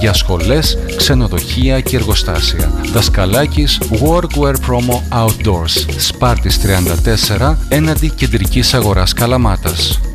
για σχολές, ξενοδοχεία και εργοστάσια. Δασκαλάκης Workwear Promo Outdoors, Σπάρτης 34, έναντι Κεντρικής Αγοράς Καλαμάτας.